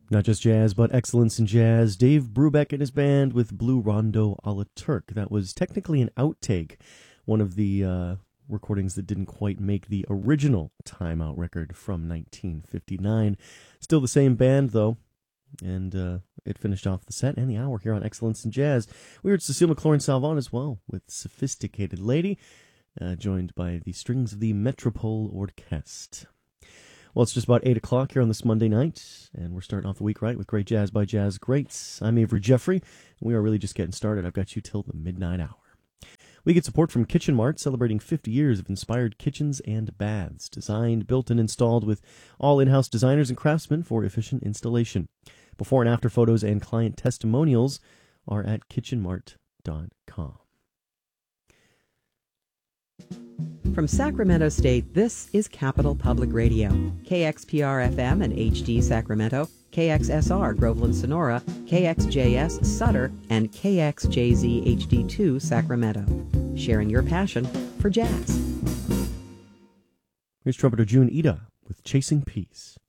Not just jazz, but excellence in jazz. Dave Brubeck and his band with Blue Rondo a la Turk. That was technically an outtake, one of the recordings that didn't quite make the original Time Out record from 1959. Still the same band, though, and it finished off the set and the hour here on Excellence in Jazz. We heard Cecile McLaurin-Salvant as well with Sophisticated Lady, joined by the strings of the Metropole Orchestre. Well, it's just about 8 o'clock here on this Monday night, and we're starting off the week right with great jazz by jazz greats. I'm Avery Jeffrey, and we are really just getting started. I've got you till the midnight hour. We get support from Kitchen Mart, celebrating 50 years of inspired kitchens and baths, designed, built, and installed with all in-house designers and craftsmen for efficient installation. Before and after photos and client testimonials are at kitchenmart.com. From Sacramento State, this is Capital Public Radio. KXPR-FM and HD Sacramento, KXSR Groveland Sonora, KXJS Sutter, and KXJZ HD2 Sacramento. Sharing your passion for jazz. Here's trumpeter June Ida with Chasing Peace.